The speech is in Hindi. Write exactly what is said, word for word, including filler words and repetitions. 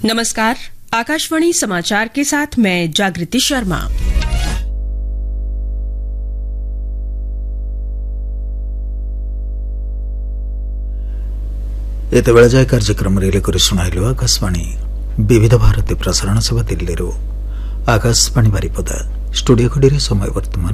नमस्कार, आकाशवाणी समाचार के साथ मैं जागृति शर्मा। एतबेला जाए कार्यक्रम रिले करी सुनाइलु आकाशवाणी विविध भारती प्रसारण सेवा दिल्ली आकाशवाणी बारिपदा स्टूडियो खड़ी समय वर्तमान